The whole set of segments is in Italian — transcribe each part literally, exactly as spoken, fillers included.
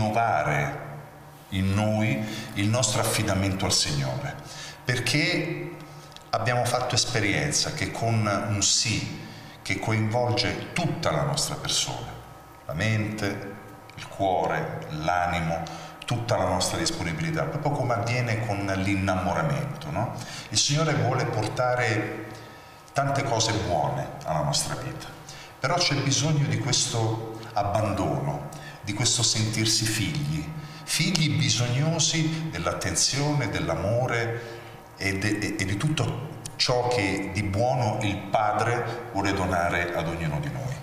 rinnovare in noi il nostro affidamento al Signore, perché abbiamo fatto esperienza che con un sì che coinvolge tutta la nostra persona, la mente, il cuore, l'animo, tutta la nostra disponibilità, proprio come avviene con l'innamoramento, no? Il Signore vuole portare tante cose buone alla nostra vita, però c'è bisogno di questo abbandono, di questo sentirsi figli, figli bisognosi dell'attenzione, dell'amore e, de, e di tutto ciò che di buono il Padre vuole donare ad ognuno di noi.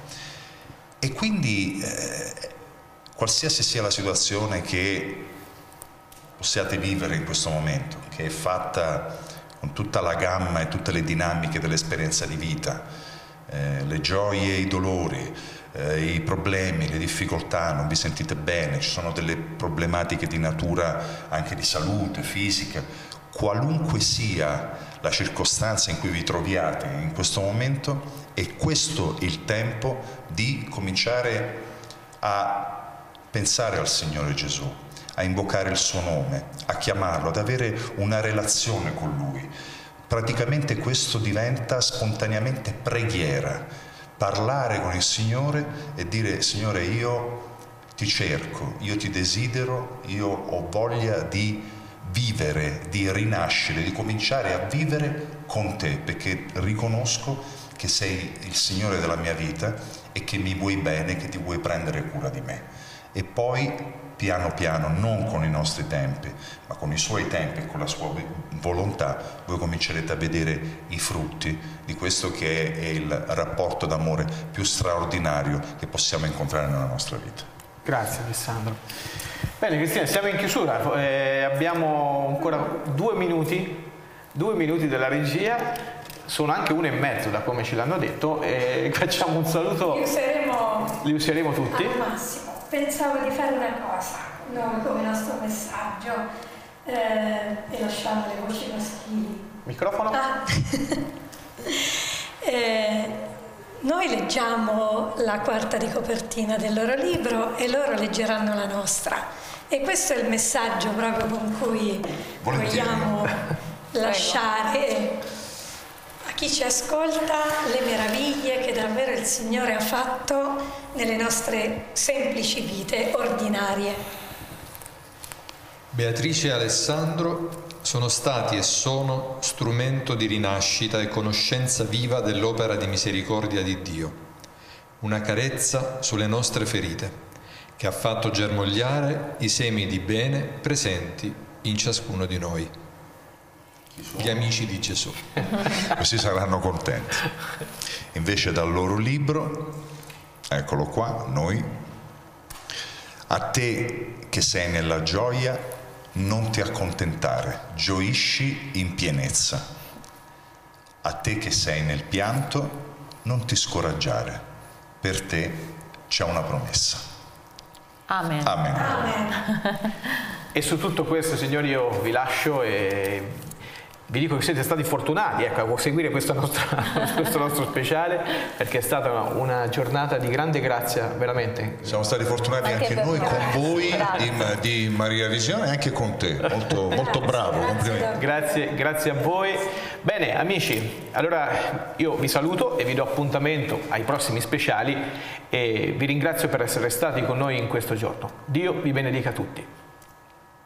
E quindi eh, qualsiasi sia la situazione che possiate vivere in questo momento, che è fatta con tutta la gamma e tutte le dinamiche dell'esperienza di vita, eh, le gioie e i dolori, eh, i problemi, le difficoltà, non vi sentite bene, ci sono delle problematiche di natura anche di salute, fisica, qualunque sia la circostanza in cui vi troviate in questo momento, è questo il tempo di cominciare a pensare al Signore Gesù, a invocare il suo nome, a chiamarlo, ad avere una relazione con Lui. Praticamente questo diventa spontaneamente preghiera, parlare con il Signore e dire: Signore, io ti cerco, io ti desidero, io ho voglia di vivere, di rinascere, di cominciare a vivere con te, perché riconosco che sei il Signore della mia vita e che mi vuoi bene, che ti vuoi prendere cura di me. E poi piano piano, non con i nostri tempi, ma con i suoi tempi e con la sua volontà, voi comincerete a vedere i frutti di questo che è il rapporto d'amore più straordinario che possiamo incontrare nella nostra vita. Grazie Alessandro. Bene Cristina, siamo in chiusura, eh, abbiamo ancora due minuti, due minuti della regia, sono anche uno e mezzo da come ce l'hanno detto, e facciamo un saluto. Li useremo, li useremo tutti. Al massimo. Pensavo di fare una cosa, noi come nostro messaggio, eh, e lasciamo le voci maschili. Microfono? Ah. eh, noi leggiamo la quarta di copertina del loro libro e loro leggeranno la nostra. E questo è il messaggio proprio con cui Volentieri. vogliamo lasciare a chi ci ascolta le meraviglie che davvero il Signore ha fatto nelle nostre semplici vite ordinarie. Beatrice e Alessandro sono stati e sono strumento di rinascita e conoscenza viva dell'opera di misericordia di Dio, una carezza sulle nostre ferite, che ha fatto germogliare i semi di bene presenti in ciascuno di noi. Gli amici di Gesù. Così saranno contenti. Invece dal loro libro, eccolo qua, noi: a te che sei nella gioia, non ti accontentare, gioisci in pienezza. A te che sei nel pianto, non ti scoraggiare, per te c'è una promessa. Amen. Amen. Amen. E su tutto questo, signori, io vi lascio e vi dico che siete stati fortunati, ecco, a seguire questo nostro, questo nostro speciale, perché è stata una, una giornata di grande grazia, veramente. Siamo stati fortunati anche, anche noi con voi di, di Maria Visione e anche con te, molto, molto bravo, complimenti. Grazie, grazie a voi. Bene amici, allora io vi saluto e vi do appuntamento ai prossimi speciali e vi ringrazio per essere stati con noi in questo giorno. Dio vi benedica tutti.